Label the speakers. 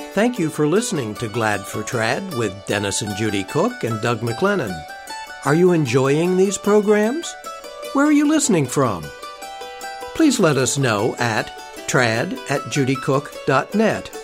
Speaker 1: Thank you for listening to Glad for Trad with Dennis and Judy Cook and Doug McLennan. Are you enjoying these programs? Where are you listening from? Please let us know at trad@judycook.net.